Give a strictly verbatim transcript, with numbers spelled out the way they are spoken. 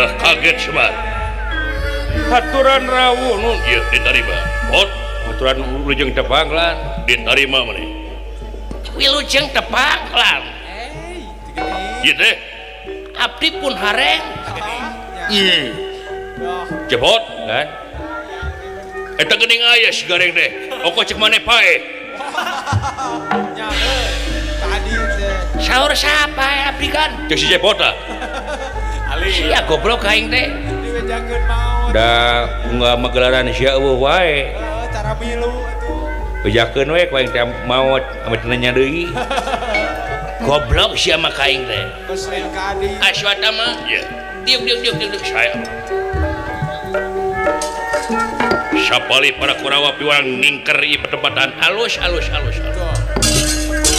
dah kaget sebar aturan rawuh nun ieu diterima pot aturan wilujeng tepanglan diterima maneh wilujeng tepanglan ieu teh abdi pun hareng ieu cepot kan eta geuning aya si gareng teh oko cek maneh pae saur siapa abdi kan cek si cepot lah sia goblok aing teh da enggak magelaran sia eueuh wae cara milu atuh bejakeun we ku aing teh maot ame nanya deui goblok sia mah ka aing teh geus lain ka adi aswata mah ya diuk diuk diuk diuk saya sapali para kurawa piwang ningker ieu pertempatan alus alus alus alus